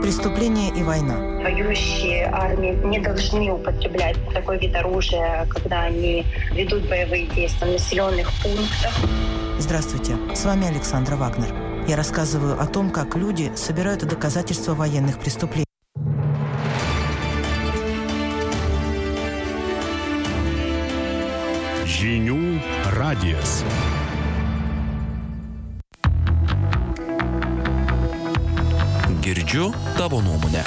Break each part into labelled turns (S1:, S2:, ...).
S1: Преступление и война.
S2: Воюющие армии не должны употреблять такой вид оружия, когда они ведут боевые действия в населенных пунктах.
S1: Здравствуйте, с вами Александра Вагнер. Я рассказываю о том, как люди собирают доказательства военных преступлений.
S3: Žinių radijas. Girdžiu tavo nuomonę.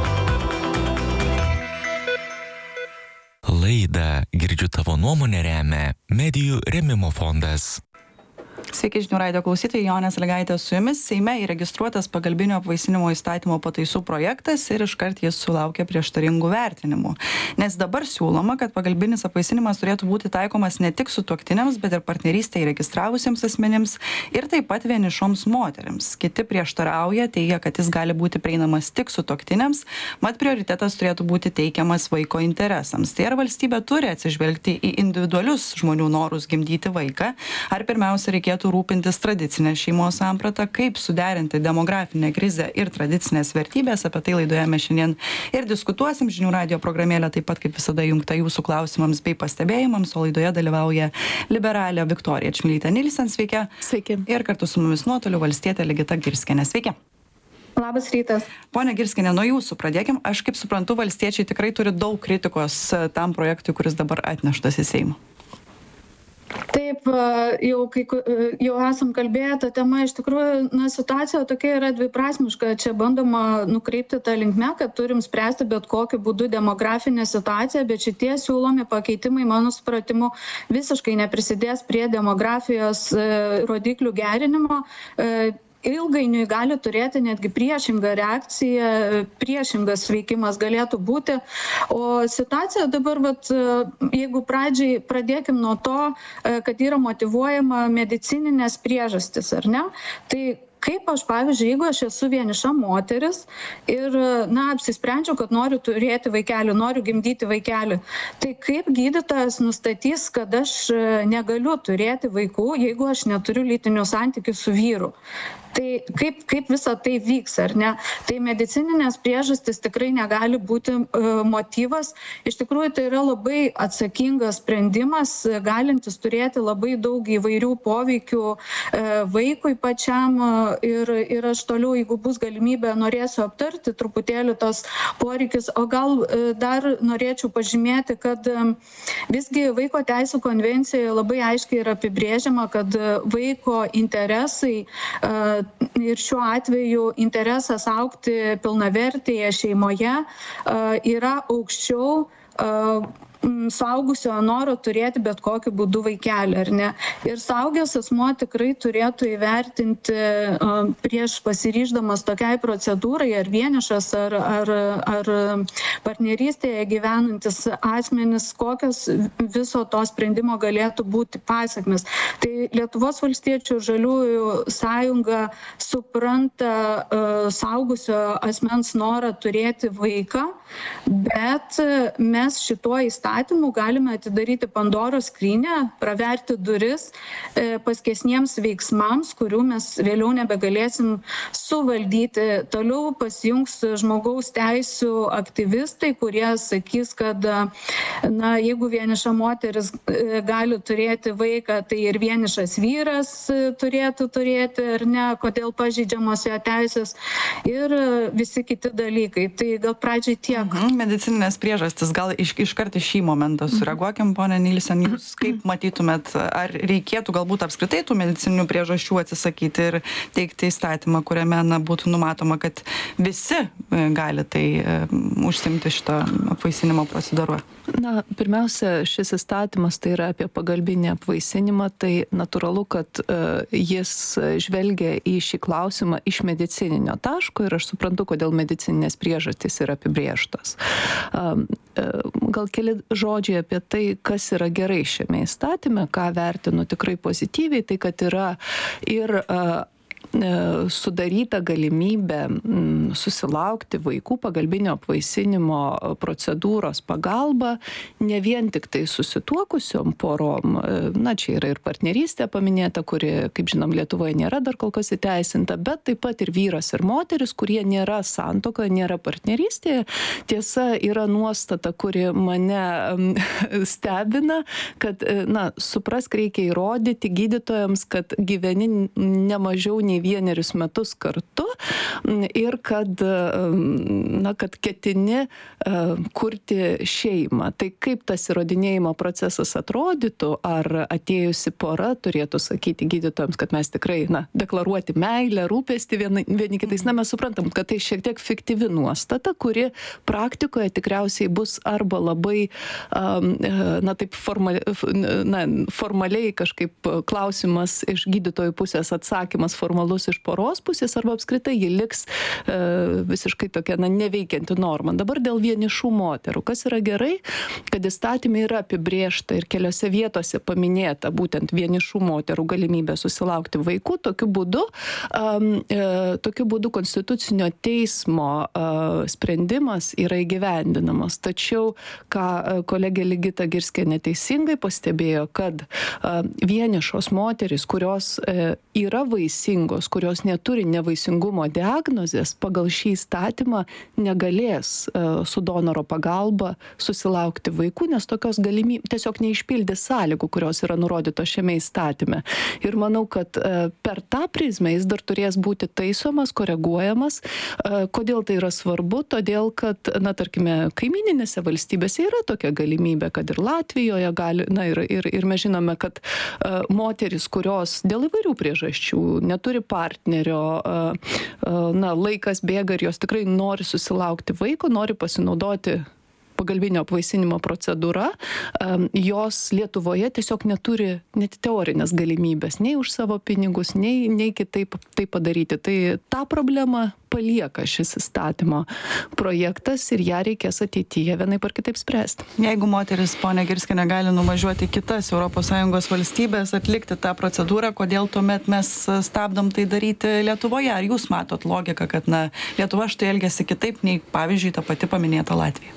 S3: Laidą Girdžiu tavo nuomonę remia Medijų rėmimo fondas.
S4: Sveiki, žinių radijo klausytojai, Jonė Sąlygaitė su jumis. Seime įregistruotas pagalbinio apvaisinimo įstatymo pataisų projektas ir iškart jis sulaukė prieštaringų vertinimų. Nes dabar siūloma, kad pagalbinis apvaisinimas turėtų būti taikomas ne tik sutuoktiniams, bet ir partnerystę įregistravusiems asmenims ir taip pat vienišoms moterims. Kiti prieštarauja, teigia, kad jis gali būti prieinamas tik sutuoktiniams, mat prioritetas turėtų būti teikiamas vaiko interesams. Tai ar valstybė turi atsižvelgti į individualius žmonių norus gimdyti vaiką, ar pirmiausia reikėtų rūpintis tradicinę šeimos sampratą, kaip suderinti demografinę krizę ir tradicinės vertybės. Apie tai laidoje mes šiandien ir diskutuosim. Žinių radijo programėlė taip pat kaip visada jungta jūsų klausimams bei pastebėjimams, o laidoje dalyvauja liberalė Viktorija Čmilytė Nilsen. Sveiki.
S5: Sveiki.
S4: Ir kartu su mumis nuotoliu valstietė Ligita Girskienė. Sveiki.
S5: Labas rytas.
S4: Pone Girskienė, nuo jūsų pradėkim. Aš kaip suprantu, valstiečiai tikrai turi daug kritikos tam projektui, kuris dabar atneštas į Seimą.
S5: Taip, jau esam kalbėję, ta tema iš tikrųjų, situacija tokia yra dviprasmiška. Čia bandoma nukreipti tą linkmę, kad turim spręsti bet kokiu būdu demografinę situaciją, bet šitie siūlomi pakeitimai, mano supratimu, visiškai neprisidės prie demografijos rodiklių gerinimo. Ilgainiui gali turėti netgi priešingą reakciją, priešingas veikimas galėtų būti. O situacija dabar, jeigu pradėkim nuo to, kad yra motyvuojama medicininės priežastis, ar ne? Tai kaip aš, pavyzdžiui, jeigu aš esu vieniša moteris ir, apsisprendžiau, kad noriu turėti vaikelį, noriu gimdyti vaikelį, tai kaip gydytojas nustatys, kad aš negaliu turėti vaikų, jeigu aš neturiu lytinių santykių su vyru? Tai kaip visa tai vyks, ar ne? Tai medicininės priežastys tikrai negali būti motyvas. Iš tikrųjų, tai yra labai atsakingas sprendimas, galintis turėti labai daug įvairių poveikių vaikui pačiam. Ir aš toliau, jeigu bus galimybė, norėsiu aptarti truputėlį tos poreikius. O gal dar norėčiau pažymėti, kad visgi Vaiko teisių konvencijoje labai aiškiai yra apibrėžiama, kad vaiko interesai ir šiuo atveju interesas augti pilnavertėje šeimoje yra aukščiau suaugusio noro turėti bet kokiu būdu vaikelį, ar ne? Ir suaugęs asmuo tikrai turėtų įvertinti prieš pasiryždamas tokiai procedūrai, ar vienišas, ar partnerystėje gyvenantis asmenis, kokios viso to sprendimo galėtų būti pasekmės. Tai Lietuvos valstiečių žaliųjų sąjunga supranta suaugusio asmens norą turėti vaiką, bet mes šituo įstatymu galime atidaryti Pandoros skrynią, praverti duris paskesniems veiksmams, kurių mes vėliau nebegalėsim suvaldyti. Toliau pasijungs žmogaus teisių aktyvistai, kurie sakys, kad jeigu vieniša moteris gali turėti vaiką, tai ir vienišas vyras turėtų turėti, ar ne, kodėl pažeidžiamos jo teisės ir visi kiti dalykai. Tai gal pradžiai tiek.
S4: Medicininės priežastis, gal iškart iš šį momentą sureaguokim, ponė Nilsen, jūs kaip matytumėt, ar reikėtų galbūt apskritai tų medicininių priežasčių atsisakyti ir teikti įstatymą, kuriame būtų numatoma, kad visi gali tai užsimti šitą apvaisinimo procedūrą?
S6: Pirmiausia, šis įstatymas tai yra apie pagalbinį apvaisinimą, tai natūralu, kad jis žvelgia į šį klausimą iš medicininio taško ir aš suprantu, kodėl medicininės priežastys yra apibrėžtos. Gal keli žodžiai apie tai, kas yra gerai šiame įstatyme, ką vertinu tikrai pozityviai, tai kad yra ir sudaryta galimybė susilaukti vaikų pagalbinio apvaisinimo procedūros pagalba ne vien tik tai susituokusiom porom, na čia yra ir partnerystė paminėta, kuri, kaip žinom, Lietuvoje nėra dar kol kas įteisinta, bet taip pat ir vyras ir moteris, kurie nėra santuokoje, nėra partnerystėje. Tiesa, yra nuostata, kuri mane stebina, kad, na, suprask, reikia įrodyti gydytojams, kad gyveni ne mažiau nei 1 metus kartu ir kad, na, kad ketini kurti šeimą. Tai kaip tas įrodinėjimo procesas atrodytų, ar atėjusi pora turėtų sakyti gydytojams, kad mes tikrai, na, deklaruoti meilę, rūpestį vieni kitais. Na, mes suprantam, kad tai šiek tiek fiktyvi nuostata, kuri praktikoje tikriausiai bus arba labai, na, taip formaliai kažkaip klausimas iš gydytojų pusės, atsakymas formalus iš poros pusės, arba apskritai ji liks visiškai tokia, na, neveikianti norma. Dabar dėl vienišų moterų. Kas yra gerai, kad įstatymai yra apibrėžta ir keliose vietose paminėta būtent vienišų moterų galimybė susilaukti vaikų. Tokiu būdu Konstitucinio teismo sprendimas yra įgyvendinamas. Tačiau, ką kolegė Ligita Girskienė teisingai pastebėjo, kad vienišos moterys, kurios yra vaisingos, kurios neturi nevaisingumo diagnozės, pagal šį įstatymą negalės su donoro pagalba susilaukti vaikų, nes tokios galimybės tiesiog neišpildė sąlygų, kurios yra nurodytos šiame įstatyme. Ir manau, kad per tą prizmę jis dar turės būti taisomas, koreguojamas. Kodėl tai yra svarbu? Todėl, kad, na, tarkime, kaimininėse valstybėse yra tokia galimybė, kad ir Latvijoje gali, na, ir mes žinome, kad moteris, kurios dėl įvairių priežasčių neturi partnerio, na, laikas bėga ir jos tikrai nori susilaukti vaiko, nori pasinaudoti pagalbinio apvaisinimo procedūra, jos Lietuvoje tiesiog neturi net teorinės galimybės, nei už savo pinigus, nei kitaip tai padaryti. Tai tą problemą palieka šis įstatymo projektas ir ją reikės ateityje vienaip ar kitaip spręsti.
S4: Jeigu moteris, ponia Girskienė, gali nuvažiuoti kitas ES valstybės, atlikti tą procedūrą, kodėl tuomet mes stabdom tai daryti Lietuvoje? Ar jūs matot logiką, kad, na, Lietuva štai elgiasi kitaip nei, pavyzdžiui, ta pati paminėta Latvija?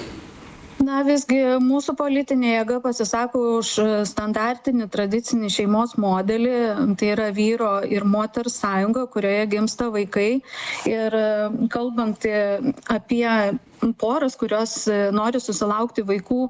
S5: Na, visgi mūsų politinė jėga pasisako už standartinį tradicinį šeimos modelį, tai yra vyro ir moters sąjunga, kurioje gimsta vaikai. Ir kalbant apie poras, kurios nori susilaukti vaikų,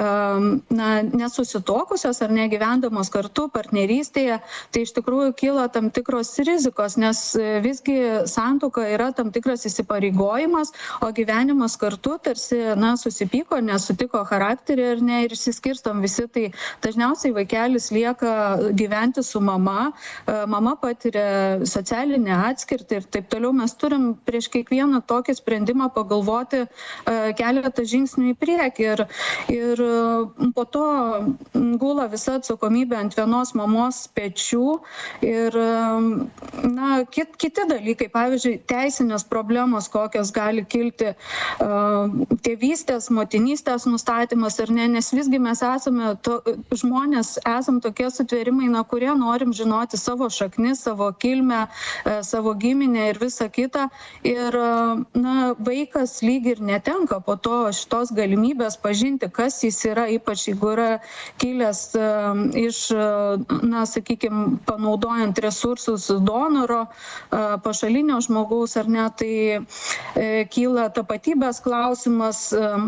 S5: na, nesusituokusios ar negyvendamos kartu partnerystėje, tai iš tikrųjų kyla tam tikros rizikos, nes visgi santuoka yra tam tikras įsipareigojimas, o gyvenimas kartu tarsi, na, susipyko, nesutiko charakterį ir ne, ir išsiskirstom visi, tai dažniausiai vaikelis lieka gyventi su mama, mama patiria socialinę atskirtį ir taip toliau. Mes turim prieš kiekvieną tokį sprendimą pagalvoti keletą žingsnių į priekį ir po to gula visa atsakomybė ant vienos mamos pečių ir, na, kiti dalykai, pavyzdžiui, teisinės problemos, kokios gali kilti, tėvystės, motinystės nustatymas ar ne, nes visgi mes žmonės esam tokie sutvėrimai, na, kurie norim žinoti savo šaknis, savo kilmę, savo giminę ir visą kitą. Ir, na, vaikas lyg ir netenka po to šitos galimybės pažinti, kas jis yra, ypač jeigu yra kilęs iš, na, sakykime, panaudojant resursus donoro, pašalinio žmogaus ar ne, tai kyla tapatybės klausimas.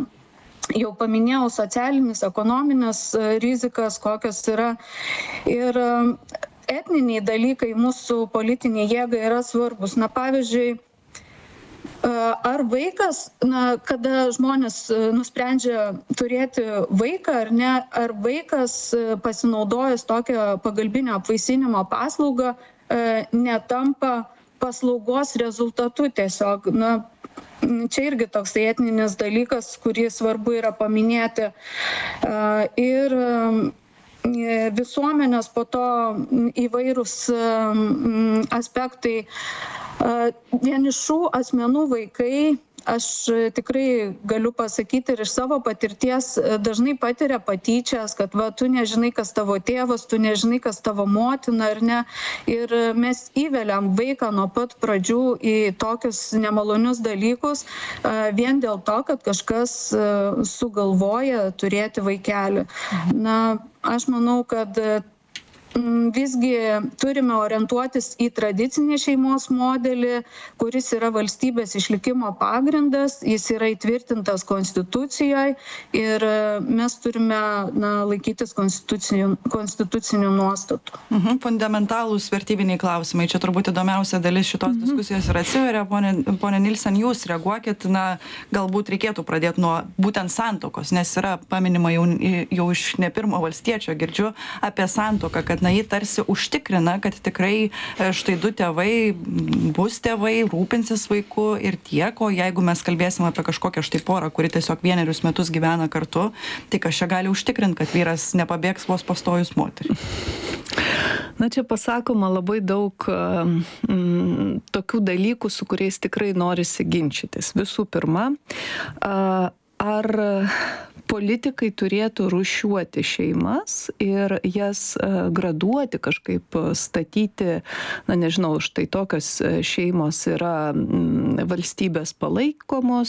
S5: Jau paminėjau socialinis, ekonominis rizikas, kokios yra. Ir etniniai dalykai mūsų politinė jėga yra svarbus. Na, pavyzdžiui, ar vaikas, na, kada žmonės nusprendžia turėti vaiką ar ne, ar vaikas pasinaudojęs tokią pagalbinio apvaisinimo paslaugą netampa paslaugos rezultatu tiesiog. Na, čia irgi toks etninis dalykas, kurį svarbu yra paminėti. Ir visuomenės po to įvairūs aspektai. Vienišų asmenų vaikai aš tikrai galiu pasakyti ir iš savo patirties, dažnai patiria patyčias, kad va, tu nežinai, kas tavo tėvas, tu nežinai, kas tavo motina ar ne. Ir mes įveliam vaiką nuo pat pradžių į tokius nemalonius dalykus vien dėl to, kad kažkas sugalvoja turėti vaikelį. Na, aš manau, kad visgi turime orientuotis į tradicinį šeimos modelį, kuris yra valstybės išlikimo pagrindas, jis yra įtvirtintas konstitucijoje ir mes turime laikytis konstitucinių nuostatų.
S4: Fundamentalūs vertybiniai klausimai. Čia turbūt įdomiausia dalis šitos diskusijos ir atsiveria. Pone Nilsen, jūs reaguokit, galbūt reikėtų pradėti nuo būtent santuokos, nes yra paminima jau iš ne pirmo valstiečio, girdžiu apie santuoką, kad ji tarsi užtikrina, kad tikrai štai du tėvai bus tėvai, rūpinsis vaiku ir tiek, o jeigu mes kalbėsim apie kažkokią štai porą, kuri tiesiog vienerius metus gyvena kartu, tai kas čia gali užtikrinti, kad vyras nepabėgs vos pastojus moterį?
S6: Na, čia pasakoma labai daug tokių dalykų, su kuriais tikrai norisi ginčytis. Visų pirma, ar politikai turėtų rūšiuoti šeimas ir jas graduoti, kažkaip statyti, nežinau, štai tokios šeimos yra valstybės palaikomos,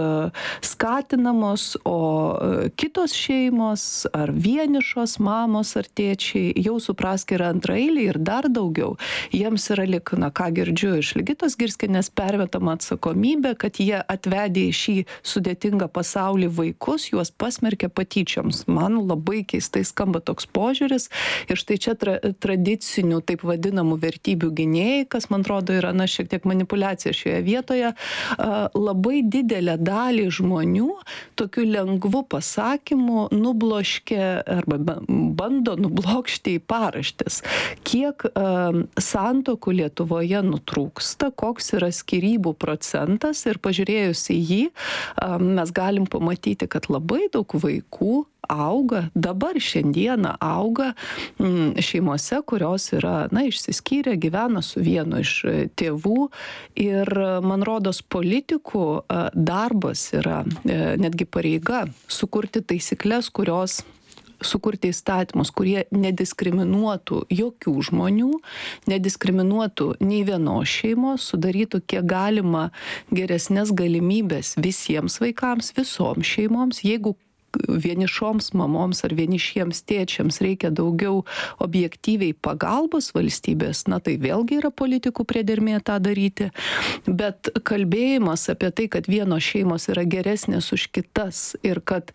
S6: skatinamos, o kitos šeimos ar vienišos mamos ar tėčiai jau suprask yra antraeiliai ir dar daugiau. Jiems yra ką girdžiu iš Ligitos Girskienės permetama atsakomybė, kad jie atvedė į šį sudėtingą pasaulį vaikus, juos pasmerkė patyčioms. Man labai keistai skamba toks požiūris ir štai čia tradicinių taip vadinamų vertybių gynėjai, kas man atrodo yra šiek tiek manipulacija šioje vietoje, labai didelę dalį žmonių tokiu lengvu pasakymu nubloškė arba bando nublokšti į paraštes. Kiek santuokų Lietuvoje nutrūksta, koks yra skyrybų procentas ir pažiūrėjus į jį, mes galim pamatyti, kad labai daug vaikų auga, dabar šiandieną auga šeimose, kurios yra, išsiskyrę, gyvena su vienu iš tėvų ir, man rodos, politikų darbas yra netgi pareiga sukurti taisyklės, sukurti įstatymus, kurie nediskriminuotų jokių žmonių, nediskriminuotų nei vienos šeimos, sudarytų kiek galima geresnės galimybės visiems vaikams, visoms šeimoms. Jeigu vienišoms mamoms ar vienišiems tėčiams reikia daugiau objektyviai pagalbos valstybės, tai vėlgi yra politikų priedermė tą daryti. Bet kalbėjimas apie tai, kad vienos šeimos yra geresnės už kitas ir kad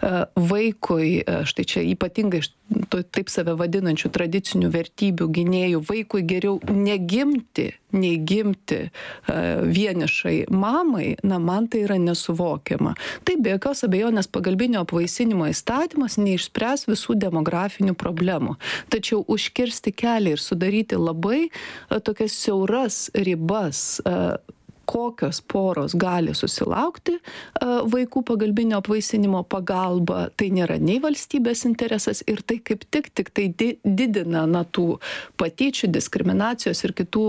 S6: vaikui, štai čia ypatingai taip save vadinančių tradicinių vertybių gynėjų, vaikui geriau negimti, nei gimti vienišai mamai, man tai yra nesuvokiama. Tai be jokios abejonės pagalbinio apvaisinimo įstatymas neišspręs visų demografinių problemų. Tačiau užkirsti kelią ir sudaryti labai tokias siauras ribas, kokios poros gali susilaukti vaikų pagalbinio apvaisinimo pagalba, tai nėra nei valstybės interesas ir tai kaip tik tai didina tų patyčių, diskriminacijos ir kitų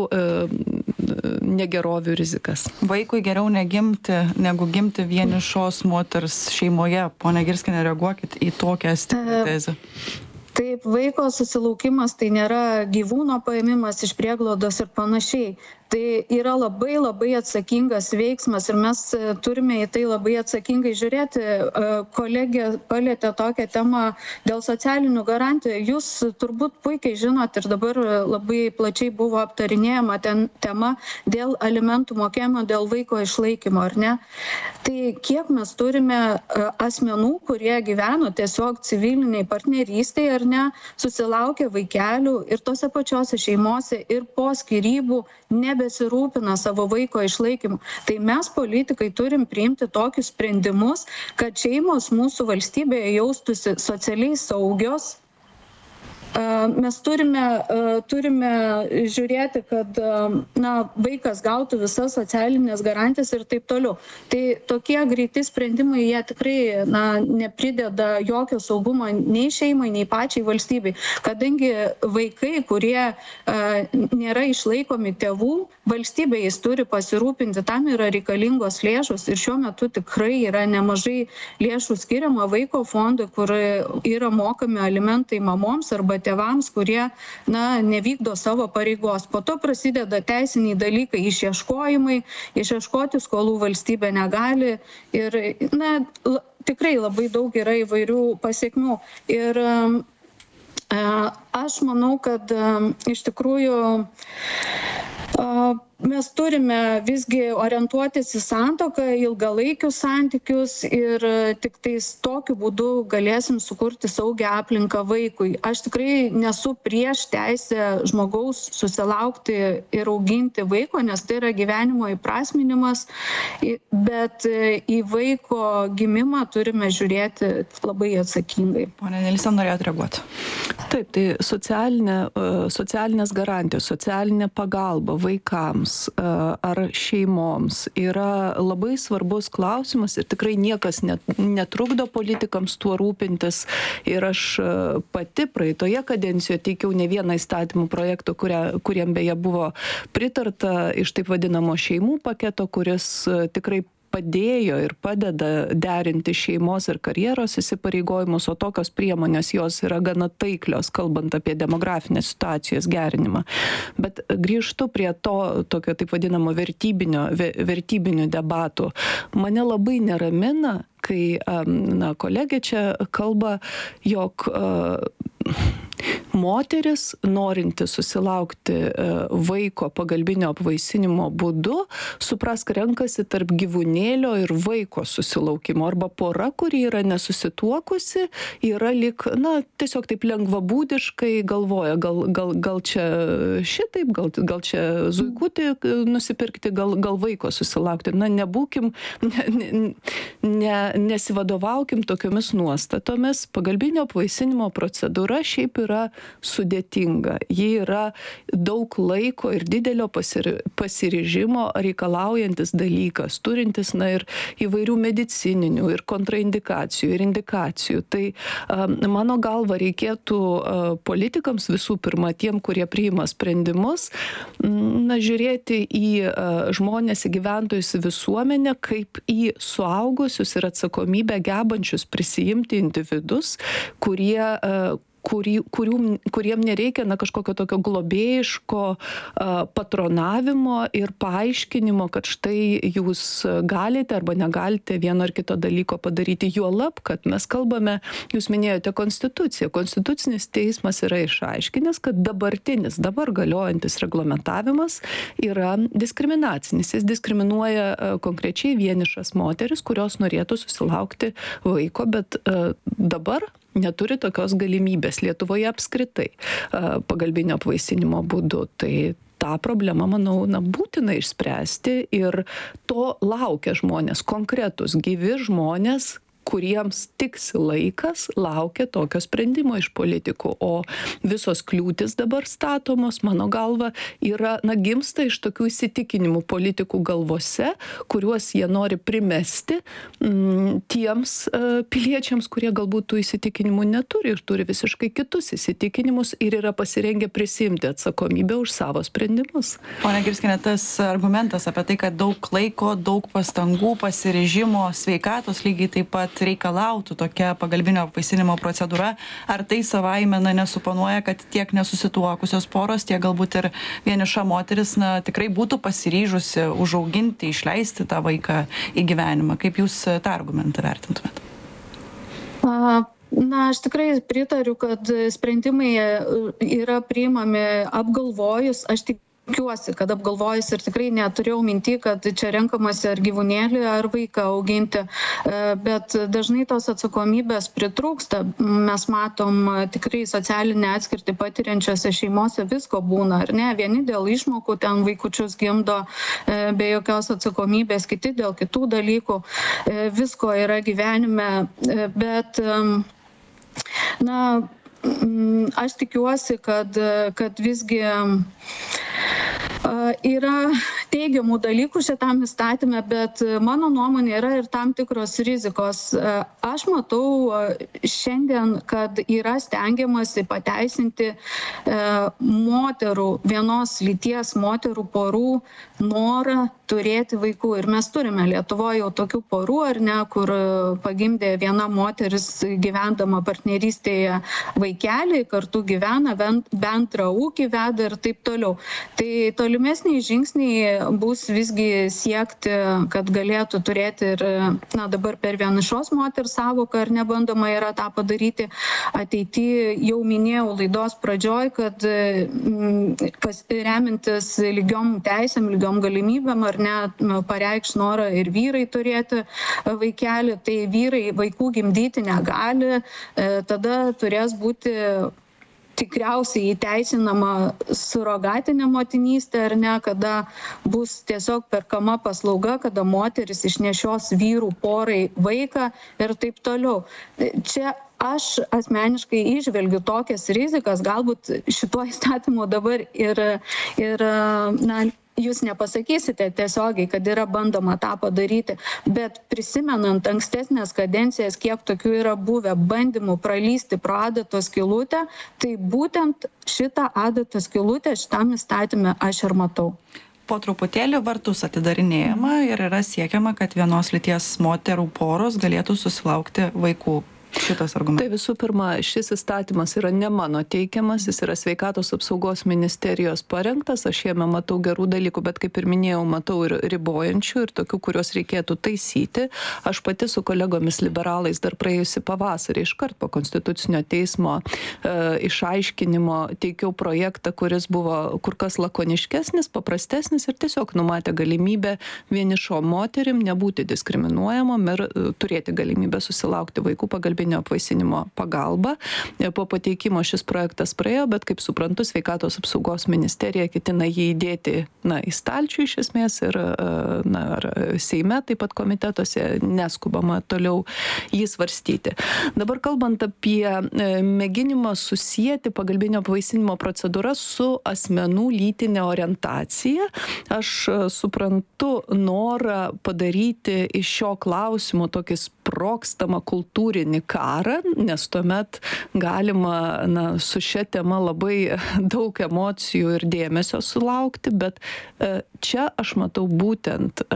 S6: negerovių rizikas.
S4: Vaikui geriau negimti, negu gimti vienišos moters šeimoje. Pone Girskiene, reaguokit į tokią stiprią tezę.
S5: Taip, vaiko susilaukimas tai nėra gyvūno paėmimas iš prieglaudos ir panašiai. Tai yra labai labai atsakingas veiksmas ir mes turime į tai labai atsakingai žiūrėti. Kolegė palietė tokią temą dėl socialinių garantijų. Jūs turbūt puikiai žinot ir dabar labai plačiai buvo aptarinėjama tema dėl alimentų mokėjimo, dėl vaiko išlaikymo, ar ne? Tai kiek mes turime asmenų, kurie gyveno tiesiog civiliniai partnerystėje, ar ne, susilaukė vaikelių ir tose pačiose šeimose ir po skyrybų nebesirūpina savo vaiko išlaikymu. Tai mes politikai turim priimti tokius sprendimus, kad šeimos mūsų valstybėje jaustųsi socialiai saugios, mes turime žiūrėti, kad vaikas gautų visas socialinės garantijas ir taip toliau. Tai tokie greiti sprendimai, jie tikrai neprideda jokio saugumo nei šeimai, nei pačiai valstybei. Kadangi vaikai, kurie nėra išlaikomi tėvų, valstybė jais turi pasirūpinti, tam yra reikalingos lėšos ir šiuo metu tikrai yra nemažai lėšų skiriama vaiko fondui, kur yra mokami alimentai mamoms arba tėvams, kurie nevykdo savo pareigos. Po to prasideda teisiniai dalykai, išieškojimai, išieškoti skolų valstybė negali ir tikrai labai daug yra įvairių pasekmių. Ir aš manau, kad iš tikrųjų mes turime visgi orientuotis į santuoką, ilgalaikius santykius ir tik tais tokiu būdu galėsim sukurti saugią aplinką vaikui. Aš tikrai nesu prieš teisę žmogaus susilaukti ir auginti vaiko, nes tai yra gyvenimo įprasminimas, bet į vaiko gimimą turime žiūrėti labai atsakingai.
S4: Pone Nilsen, norėjot reaguoti?
S6: Taip, tai socialinės garantijos, socialinė pagalba vaikams ar šeimoms yra labai svarbus klausimas ir tikrai niekas netrukdo politikams tuo rūpintis. Ir aš pati praeitoje kadencijoje teikiau ne vieną įstatymų projektą, kuriem beje buvo pritarta iš taip vadinamo šeimų paketo, kuris tikrai padėjo ir padeda derinti šeimos ir karjeros įsipareigojimus, o tokios priemonės jos yra gana taiklios, kalbant apie demografinės situacijos gerinimą. Bet grįžtu prie to tokio taip vadinamo vertybinių debatų. Mane labai neramina, kai kolegė čia kalba, jog moteris, norinti susilaukti vaiko pagalbinio apvaisinimo būdu, suprask, renkasi tarp gyvūnėlio ir vaiko susilaukimo. Arba pora, kuri yra nesusituokusi, yra lyg, tiesiog taip lengvabūdiškai galvoja, gal čia šitaip, gal čia zuikutį nusipirkti, gal vaiko susilaukti. Nebūkim, nesivadovaukim tokiomis nuostatomis. Pagalbinio apvaisinimo procedūra šiaip yra sudėtinga. Ji yra daug laiko ir didelio pasiryžimo reikalaujantis dalykas, turintis ir įvairių medicininių, ir kontraindikacijų, ir indikacijų. Tai mano galva reikėtų politikams visų pirma, tiem, kurie priima sprendimus, žiūrėti į žmonės, į gyventojus, į visuomenę, kaip į suaugusius ir atsakomybę gebančius prisijimti individus, kuriem nereikia kažkokio tokio globėjiško patronavimo ir paaiškinimo, kad štai jūs galite arba negalite vieno ar kito dalyko padaryti. Juolab, kad mes kalbame, jūs minėjote Konstituciją. Konstitucinis teismas yra išaiškinęs, kad dabar galiojantis reglamentavimas yra diskriminacinis. Jis diskriminuoja konkrečiai vienišas moteris, kurios norėtų susilaukti vaiko, bet dabar neturi tokios galimybės Lietuvoje apskritai pagalbinio apvaisinimo būdu. Tai tą problemą, manau, būtina išspręsti ir to laukia žmonės, konkretus, gyvi žmonės, kuriems tiksi laikas, laukia tokio sprendimo iš politikų. O visos kliūtis dabar statomos, mano galva, gimsta iš tokių įsitikinimų politikų galvose, kuriuos jie nori primesti tiems piliečiams, kurie galbūt tų įsitikinimų neturi ir turi visiškai kitus įsitikinimus ir yra pasirengę prisimti atsakomybę už savo sprendimus.
S4: Pone Girskiene, tas argumentas apie tai, kad daug laiko, daug pastangų, pasiryžimo, sveikatos lygiai taip pat reikalautų tokia pagalbinio apvaisinimo procedūra, ar tai savaime nesuponuoja, kad tiek nesusituokusios poros, tiek galbūt ir vieniša moteris tikrai būtų pasiryžusi užauginti, išleisti tą vaiką į gyvenimą? Kaip jūs tą argumentą vertintumėt?
S5: Aš tikrai pritariu, kad sprendimai yra priimami apgalvojus. Aš tikiuosi, kad apgalvojus ir tikrai neturėjau minty, kad čia renkamasi ar gyvūnėlį, ar vaiką auginti, bet dažnai tos atsakomybės pritrūksta. Mes matom tikrai socialinę atskirtį patiriančiose šeimose visko būna, ar ne? Vieni dėl išmokų ten vaikučius gimdo be jokios atsakomybės, kiti dėl kitų dalykų. Visko yra gyvenime, bet aš tikiuosi, kad visgi yra teigiamų dalykų šitam įstatymė, bet mano nuomonė yra ir tam tikros rizikos. Aš matau šiandien, kad yra stengiamasi pateisinti moterų, vienos lyties moterų porų norą turėti vaikų. Ir mes turime Lietuvoje jau tokių porų, ar ne, kur pagimdė viena moteris gyvendama partnerystėje vaikelį, kartu gyvena, bendrą ūkį veda ir taip toliau. Tai tolimesniai žingsniai bus visgi siekti, kad galėtų turėti ir, dabar per vienišos moters sąvoką, ar nebandoma yra tą padaryti. Ateityje jau minėjau laidos pradžioj, kad remintis lygiom teisėm, lygiom galimybėm, ar ne, pareikš norą ir vyrai turėti vaikelį, tai vyrai vaikų gimdyti negali, tada turės būti tikriausiai įteisinama surogatinė motinystė, ar ne, kada bus tiesiog perkama paslauga, kada moteris išnešios vyrų porai vaiką ir taip toliau. Čia aš asmeniškai įžvelgiu tokias rizikas, galbūt šituo įstatymu dabar ir jūs nepasakysite tiesiogiai, kad yra bandoma tą padaryti, bet prisimenant ankstesnės kadencijas, kiek tokių yra buvę bandymų pralysti pro adatos skylutę, tai būtent šitą adatos skylutę šitam įstatyme aš ir matau.
S4: Po truputėlį vartus atidarinėjama ir yra siekiama, kad vienos lyties moterų poros galėtų susilaukti vaikų. Šitas argumentas.
S6: Tai visų pirma, šis įstatymas yra ne mano teikiamas, jis yra Sveikatos apsaugos ministerijos parengtas, aš jame matau gerų dalykų, bet kaip ir minėjau, matau ir ribojančių, ir tokių, kuriuos reikėtų taisyti. Aš pati su kolegomis liberalais dar praėjusį pavasarį iškart po Konstitucinio teismo išaiškinimo teikiau projektą, kuris buvo kur kas lakoniškesnis, paprastesnis ir tiesiog numatė galimybę vienišom moterim nebūti diskriminuojamom ir turėti galimybę susilaukti vaikų pagalbinio apvaisinimo pagalba. Po pateikimo šis projektas praėjo, bet kaip suprantu, Sveikatos apsaugos ministerija ketina jį įdėti į stalčių iš esmės ir ar Seime, taip pat komitetuose neskubama toliau jį svarstyti. Dabar kalbant apie mėginimą susijęti pagalbinio apvaisinimo procedūrą su asmenų lytinė orientacija, aš suprantu norą padaryti iš šio klausimo tokį sprogstamą kultūrinį karą, nes tuomet galima su šia tema labai daug emocijų ir dėmesio sulaukti, bet čia aš matau būtent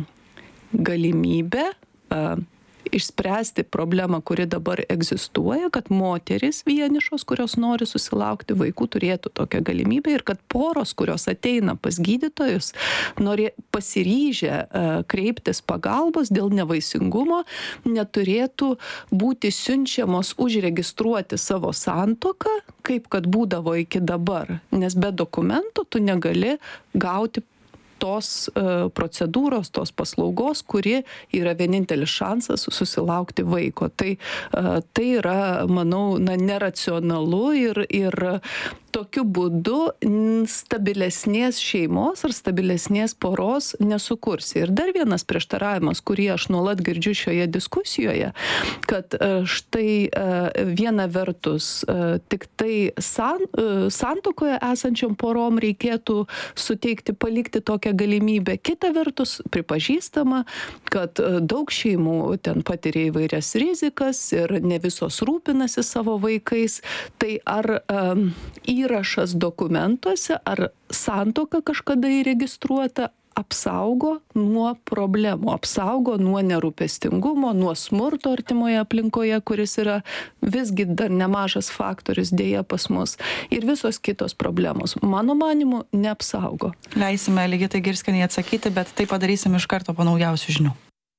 S6: galimybę išspręsti problemą, kuri dabar egzistuoja, kad moterys vienišos, kurios nori susilaukti vaikų, turėtų tokią galimybę ir kad poros, kurios ateina pas gydytojus, pasiryžę kreiptis pagalbos dėl nevaisingumo, neturėtų būti siunčiamos užregistruoti savo santuoką, kaip kad būdavo iki dabar, nes be dokumentų tu negali gauti tos procedūros, tos paslaugos, kuri yra vienintelis šansas susilaukti vaiko. Tai yra, manau, neracionalu ir tokiu būdu stabilesnės šeimos ar stabilesnės poros nesukursi. Ir dar vienas prieštaravimas, kurį aš nuolat girdžiu šioje diskusijoje, kad štai viena vertus tik tai santuokoje esančiom porom reikėtų palikti tokią galimybę. Kita vertus pripažįstama, kad daug šeimų ten patiria įvairias rizikas ir ne visos rūpinasi savo vaikais. Tai ar įrašas dokumentuose ar santuoka kažkada įregistruota apsaugo nuo problemų, apsaugo nuo nerūpestingumo, nuo smurto artimoje aplinkoje, kuris yra visgi dar nemažas faktorius dėja pas mus. Ir visos kitos problemos, mano manimu, neapsaugo.
S4: Leisime Ligitai Girskienei atsakyti, bet tai padarysim iš karto po naujausių žinių.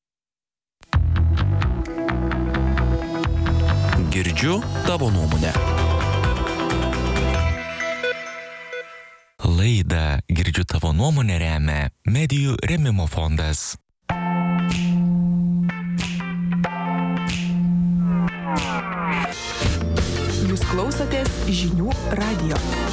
S3: Girdžiu tavo nuomonę. Laidą Girdžiu tavo nuomonę remia Medijų rėmimo fondas.
S7: Jūs klausotės žinių radijo.